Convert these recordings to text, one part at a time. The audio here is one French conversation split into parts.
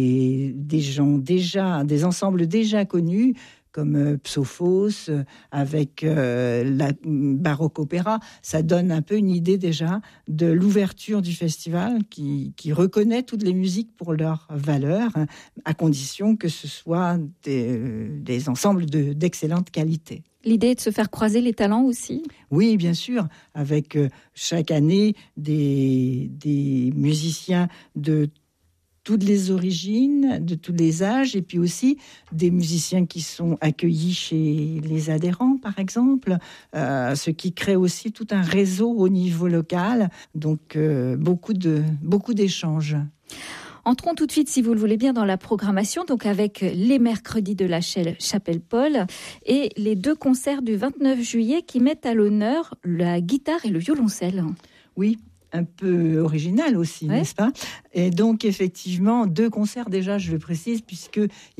Et des ensembles déjà connus, comme Psophos, avec la Baroque Opéra. Ça donne un peu une idée déjà de l'ouverture du festival qui reconnaît toutes les musiques pour leur valeur, à condition que ce soit des ensembles d'excellente qualité. L'idée est de se faire croiser les talents aussi ? Oui, bien sûr, avec chaque année des musiciens de toutes les origines, de tous les âges, et puis aussi des musiciens qui sont accueillis chez les adhérents, par exemple, ce qui crée aussi tout un réseau au niveau local, donc beaucoup d'échanges. Entrons tout de suite, si vous le voulez bien, dans la programmation, donc avec les mercredis de la Chapelle Paul et les 2 concerts du 29 juillet qui mettent à l'honneur la guitare et le violoncelle. Oui, un peu original aussi, ouais. N'est-ce pas ? Et donc, effectivement, 2 concerts déjà, je le précise, puisque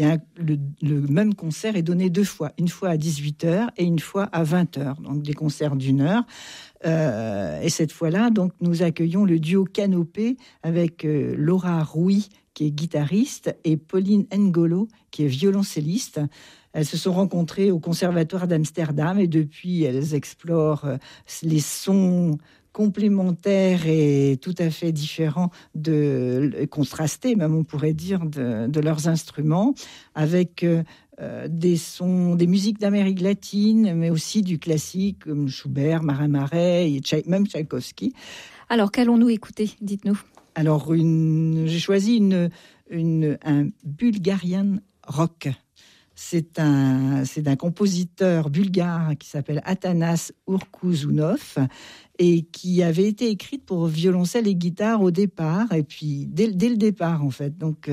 le même concert est donné 2 fois. Une fois à 18h et une fois à 20h. Donc, des concerts d'1 heure. Et cette fois-là, donc, nous accueillons le duo Canopé avec Laura Rouy, qui est guitariste, et Pauline Ngolo, qui est violoncelliste. Elles se sont rencontrées au Conservatoire d'Amsterdam et depuis, elles explorent les sons complémentaires et tout à fait différents, contrastés même on pourrait dire, de leurs instruments, avec des musiques d'Amérique latine, mais aussi du classique comme Schubert, Marin-Marais et même Tchaïkovski. Alors qu'allons-nous écouter ? Dites-nous. Alors j'ai choisi un Bulgarian rock. C'est un compositeur bulgare qui s'appelle Atanas Urkuzunov et qui avait été écrite pour violoncelle et guitare au départ, et puis dès le départ en fait, donc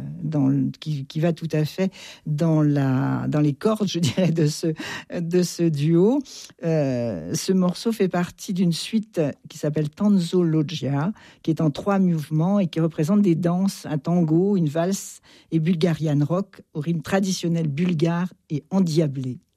qui va tout à fait dans les cordes, je dirais, de ce duo. Ce morceau fait partie d'une suite qui s'appelle Tanzologia, qui est en 3 mouvements et qui représente des danses, un tango, une valse et bulgarian rock au rythme traditionnel bulgare et endiablé.